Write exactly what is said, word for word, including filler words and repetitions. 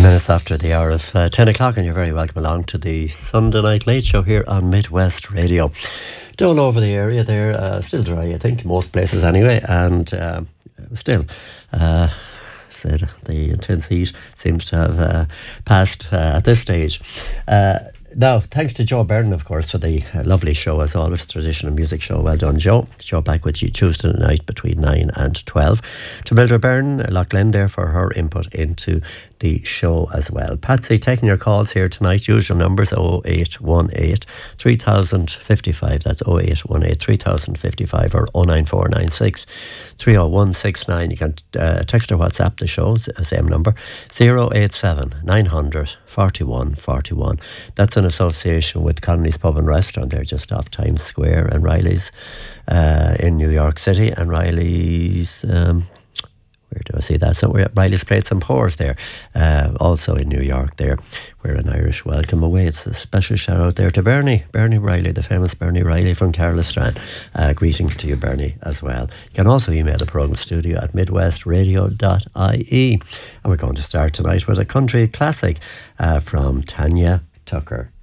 minutes after the hour of uh, ten o'clock, and you're very welcome along to the Sunday Night Late Show here on Midwest Radio. Down over the area there, uh, still dry, I think, most places anyway, and uh, still, uh, said the intense heat seems to have uh, passed uh, at this stage. Uh, Now, thanks to Joe Byrne, of course, for the uh, lovely show, as always, traditional music show. Well done, Joe. Joe back with you Tuesday night between nine and twelve. To Mildred Byrne, Lachlan there for her input into the show as well. Patsy, taking your calls here tonight. Usual numbers oh eight one eight, three thousand fifty-five. That's oh eight one eight, three thousand fifty-five or oh nine four nine six, three oh one six nine. You can uh, text or WhatsApp the show, same number, oh eight seven, nine hundred, forty-one forty-one. That's an association with Connolly's Pub and Restaurant. They're just off Times Square, and Riley's uh, in New York City, and Riley's um, where do I see that? So we're at Riley's Plates and Pours there, uh, also in New York there, where an Irish welcome awaits. A special shout out there to Bernie, Bernie Riley, the famous Bernie Riley from Carlistrand. Uh, greetings to you, Bernie, as well. You can also email the programme studio at midwestradio dot I E. And we're going to start tonight with a country classic uh, from Tanya Tucker.